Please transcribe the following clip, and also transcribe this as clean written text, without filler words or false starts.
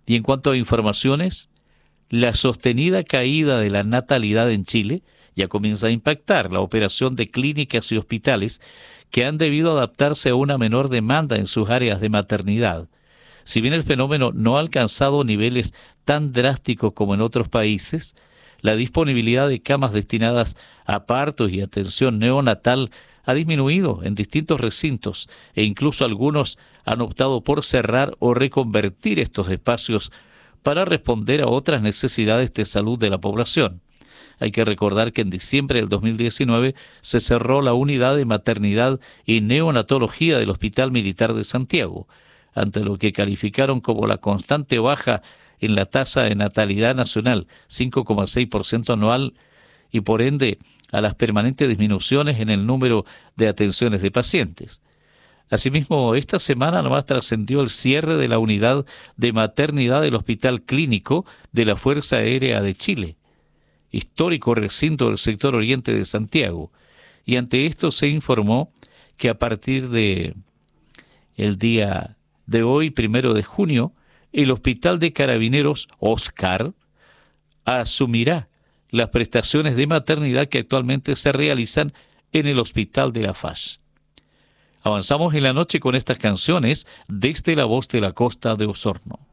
Y en cuanto a informaciones, la sostenida caída de la natalidad en Chile ya comienza a impactar la operación de clínicas y hospitales que han debido adaptarse a una menor demanda en sus áreas de maternidad. Si bien el fenómeno no ha alcanzado niveles tan drásticos como en otros países, la disponibilidad de camas destinadas a partos y atención neonatal ha disminuido en distintos recintos e incluso algunos han optado por cerrar o reconvertir estos espacios para responder a otras necesidades de salud de la población. Hay que recordar que en diciembre del 2019 se cerró la unidad de maternidad y neonatología del Hospital Militar de Santiago, ante lo que calificaron como la constante baja en la tasa de natalidad nacional, 5,6% anual, y por ende a las permanentes disminuciones en el número de atenciones de pacientes. Asimismo, esta semana nomás trascendió el cierre de la unidad de maternidad del Hospital Clínico de la Fuerza Aérea de Chile, histórico recinto del sector oriente de Santiago, y ante esto se informó que a partir de el día de hoy, 1 de junio, el Hospital de Carabineros Oscar asumirá las prestaciones de maternidad que actualmente se realizan en el Hospital de la FAS. Avanzamos en la noche con estas canciones desde la voz de la costa de Osorno.